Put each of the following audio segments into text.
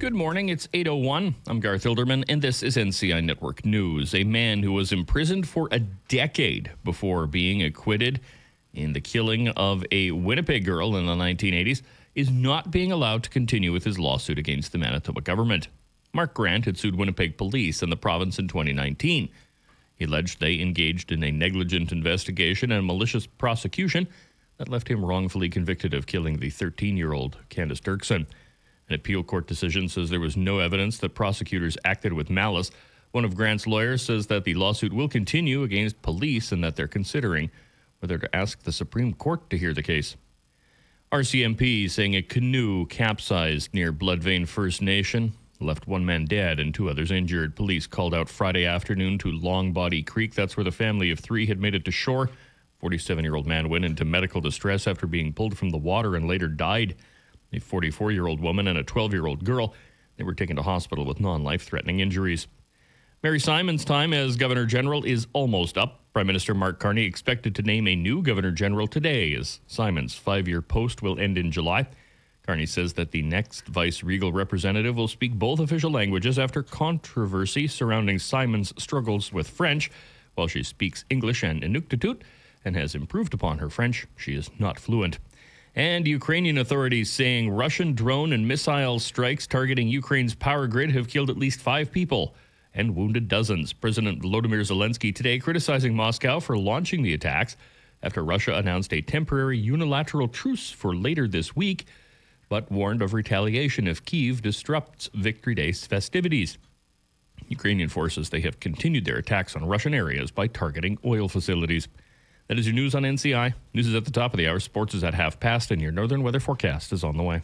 Good morning, it's 8:01. I'm Garth Hilderman, and this is NCI Network News. A man who was imprisoned for a decade before being acquitted in the killing of a Winnipeg girl in the 1980s is not being allowed to continue with his lawsuit against the Manitoba government. Mark Grant had sued Winnipeg police and the province in 2019. He alleged they engaged in a negligent investigation and malicious prosecution that left him wrongfully convicted of killing the 13-year-old Candace Dirksen. An appeal court decision says there was no evidence that prosecutors acted with malice. One of Grant's lawyers says that the lawsuit will continue against police and that they're considering whether to ask the Supreme Court to hear the case. RCMP saying a canoe capsized near Bloodvein First Nation, left one man dead and two others injured. Police called out Friday afternoon to Longbody Creek. That's where the family of three had made it to shore. 47-year-old man went into medical distress after being pulled from the water and later died. A 44-year-old woman and a 12-year-old girl, they were taken to hospital with non-life-threatening injuries. Mary Simon's time as Governor General is almost up. Prime Minister Mark Carney expected to name a new Governor General today, as Simon's 5-year post will end in July. Carney says that the next vice-regal representative will speak both official languages after controversy surrounding Simon's struggles with French. While she speaks English and Inuktitut and has improved upon her French, she is not fluent. And Ukrainian authorities saying Russian drone and missile strikes targeting Ukraine's power grid have killed at least 5 people and wounded dozens. President Volodymyr Zelensky today criticizing Moscow for launching the attacks after Russia announced a temporary unilateral truce for later this week, but warned of retaliation if Kyiv disrupts Victory Day's festivities. Ukrainian forces, they have continued their attacks on Russian areas by targeting oil facilities. That is your news on NCI. News is at the top of the hour. Sports is at 5:30, and your northern weather forecast is on the way.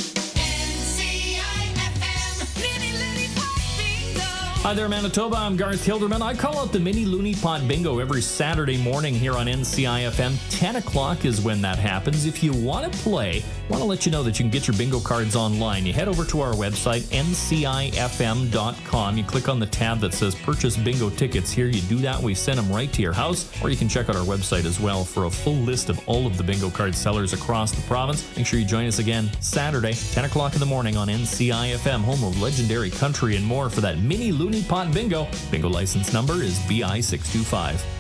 Hi there, Manitoba. I'm Garth Hilderman. I call out the Mini Looney Pot Bingo every Saturday morning here on NCI FM. 10 o'clock is when that happens. If you want to play, I want to let you know that you can get your bingo cards online. You head over to our website, ncifm.com. You click on the tab that says Purchase Bingo Tickets here. You do that, we send them right to your house. Or you can check out our website as well for a full list of all of the bingo card sellers across the province. Make sure you join us again Saturday, 10 o'clock in the morning on NCI FM, home of legendary country and more for that Mini Looney Pot Bingo. Bingo license number is BI625.